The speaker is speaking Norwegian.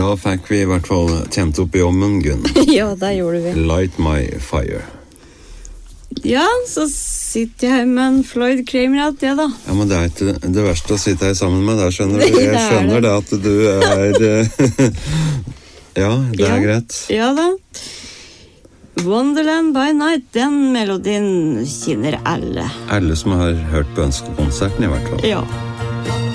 Da fikk vi I hvert fall tent opp I ommen, Gunn. Ja, det gjorde vi. Light my fire. Ja, så sitter jeg her med en Floyd Kramer alt det da. Ja, men det ikke det verste å sitte her sammen med, der skjønner du. Det Jeg skjønner det. det at du ja, det greit. Ja da. Wonderland by Night, den melodien kjenner alle. Alle som har hørt på ønskekonserten I hvert fall. Ja.